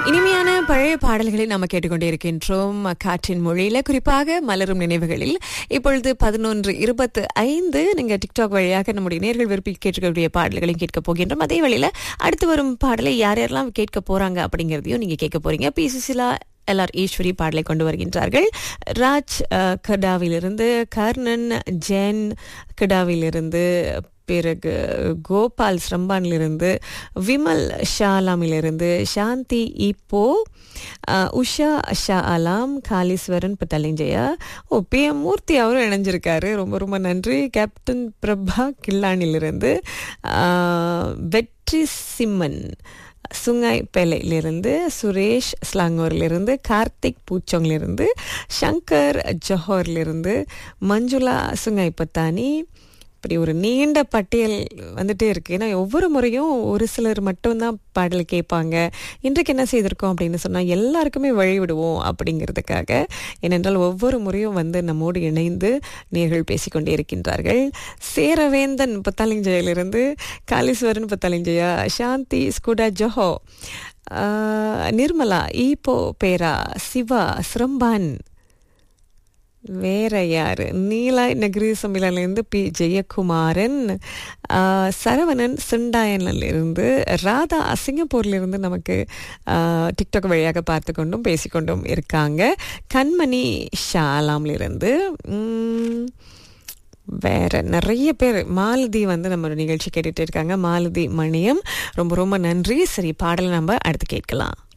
இனிமையான பழைய பாடல்களை நாம கேட்டுக்கொண்டே இருக்கின்றோம் காற்றின் மொழியில, குறிப்பாக மலரும் நினைவுகளில். இப்பொழுது 11:25. நீங்க டிக்டாக் வழியாக நம்முடைய நேர்கள் விருப்பி கேட்கக்கூடிய பாடல்களையும் கேட்க போகின்றோம். அதே வேளையில அடுத்து வரும் பாடலை யார் யாரெல்லாம் கேட்க போறாங்க அப்படிங்கிறதையும் நீங்க கேட்க போறீங்க. பி சுசிலா, எல்ஆர் ஈஸ்வரி பாடலை கொண்டு வருகின்றார்கள். ராஜ் கடாவிலிருந்து, கர்ணன் ஜென் கடாவிலிருந்து, பிறகு கோபால் ஸ்ரம்பானிலிருந்து, விமல் ஷாலாமிலிருந்து, சாந்தி இப்போ, உஷா ஷா அலாம், காளீஸ்வரன் பத்தலிஞ்சயா, பிஎம் மூர்த்தி அவரும் இணைஞ்சிருக்காரு. ரொம்ப ரொம்ப நன்றி. கேப்டன் பிரபா கில்லானிலிருந்து, வெற்றி சிம்மன் சுங்காய் பேலையிலிருந்து, சுரேஷ் ஸ்லாங்கூரிலிருந்து, கார்த்திக் பூச்சோங்கிலிருந்து, சங்கர் ஜோஹர்லிருந்து, மஞ்சுளா சுங்காய் பத்தானி. இப்படி ஒரு நீண்ட பட்டியல் வந்துட்டே இருக்கு. ஏன்னா ஒவ்வொரு முறையும் ஒரு சிலர் மட்டும்தான் பாடல் கேட்பாங்க. இன்றைக்கு என்ன செய்திருக்கோம் அப்படின்னு சொன்னால் எல்லாருக்குமே வழிவிடுவோம் அப்படிங்கிறதுக்காக. ஏனென்றால் ஒவ்வொரு முறையும் நம்மோடு இணைந்து நேர்கள் பேசிக்கொண்டே இருக்கின்றார்கள். சேரவேந்தன் பத்தாலிஞ்சையிலிருந்து, காளீஸ்வரன் பத்தாலிஞ்சயா, சாந்தி ஸ்குடா ஜோஹோ, நிர்மலா ஈப்போ பேரா, சிவா ஸ்ரம்பான், வேற யாரு, நீலா நகரி சமிலிருந்து பி ஜெயக்குமாரன், சரவணன் சிண்டாயனிலிருந்து, ராதா சிங்கப்பூர்லேருந்து நமக்கு டிக்டாக் வழியாக பார்த்து கொண்டும் பேசிக்கொண்டும் இருக்காங்க. கண்மணி ஷாலாம்லிருந்து, வேற நிறைய பேர். மாலதி நம்ம நிகழ்ச்சி கேட்டுட்டு இருக்காங்க. மாலதி மணியம், ரொம்ப ரொம்ப நன்றி. சரி, பாடலை நம்ம அடுத்து கேட்கலாம்.